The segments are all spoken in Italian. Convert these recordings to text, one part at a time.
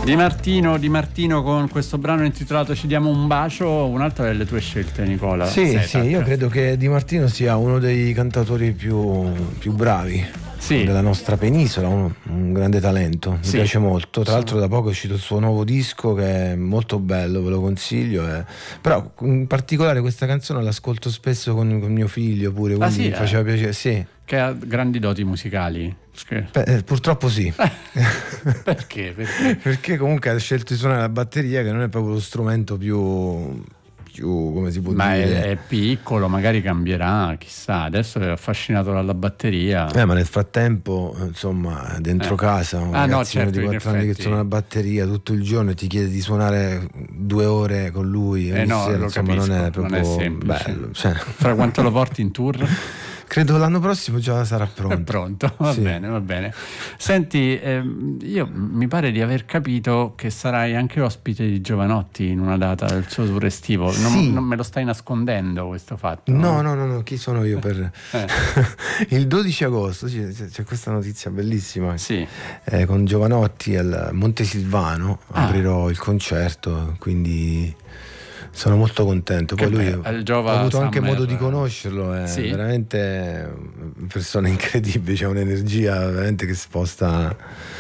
Di Martino con questo brano intitolato Ci diamo un bacio, un'altra delle tue scelte, Nicola. Sì, io credo che Di Martino sia uno dei cantautori più bravi della nostra penisola, un grande talento, mi piace molto. Tra l'altro da poco è uscito il suo nuovo disco che è molto bello, ve lo consiglio, però in particolare questa canzone l'ascolto spesso con mio figlio pure, quindi mi faceva piacere. Sì. Che ha grandi doti musicali. Purtroppo sì. Perché? Perché comunque ha scelto di suonare la batteria, che non è proprio lo strumento più come si può dire. Ma è piccolo, magari cambierà, chissà. Adesso è affascinato dalla batteria. Ma nel frattempo, insomma, dentro casa un ragazzino di 4 anni che suona la batteria tutto il giorno e ti chiede di suonare 2 ore con lui ogni sera, insomma, non è proprio bello. Fra quanto lo porti in tour? Credo l'anno prossimo già sarà pronto. È pronto, va bene. Senti, io mi pare di aver capito che sarai anche ospite di Jovanotti in una data del suo tour estivo. Non me lo stai nascondendo questo fatto? No, chi sono io per... Il 12 agosto c'è questa notizia bellissima. Sì. Con Jovanotti al Montesilvano aprirò il concerto, quindi... Sono molto contento. Poi lui ho avuto anche modo di conoscerlo, è veramente una persona incredibile, c'è un'energia veramente che sposta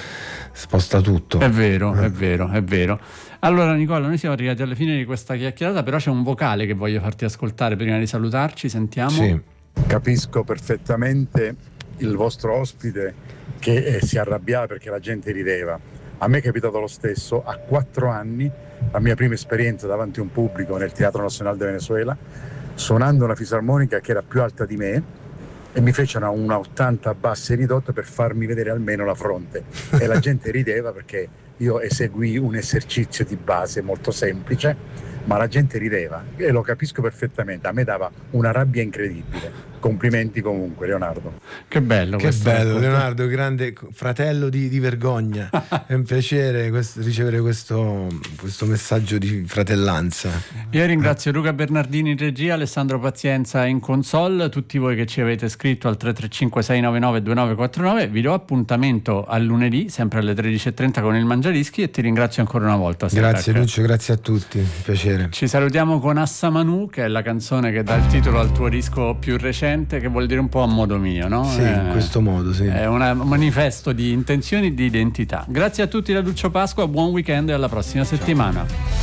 tutto. È vero. Allora Nicola, noi siamo arrivati alla fine di questa chiacchierata, però c'è un vocale che voglio farti ascoltare prima di salutarci, sentiamo. Sì. Capisco perfettamente il vostro ospite che si arrabbiava perché la gente rideva. A me è capitato lo stesso, a 4 anni, la mia prima esperienza davanti a un pubblico nel Teatro Nazionale de Venezuela, suonando una fisarmonica che era più alta di me e mi fecero una 80 basse ridotte per farmi vedere almeno la fronte e la gente rideva perché io eseguì un esercizio di base molto semplice, ma la gente rideva e lo capisco perfettamente, a me dava una rabbia incredibile. Complimenti comunque, Leonardo. Che bello Leonardo, grande fratello di vergogna. È un piacere ricevere questo messaggio di fratellanza. Io ringrazio Luca Bernardini in regia, Alessandro Pazienza in console, tutti voi che ci avete scritto al 335 699 2949. Vi do appuntamento a lunedì sempre alle 13.30 con il Mangiadischi e ti ringrazio ancora una volta. Grazie Lucio, grazie a tutti, un piacere. Ci salutiamo con Assa Manu, che è la canzone che dà il titolo al tuo disco più recente, che vuol dire un po' a modo mio, no? Sì, in questo modo, sì. È un manifesto di intenzioni e di identità. Grazie a tutti da Lucio Pasqua, buon weekend e alla prossima settimana.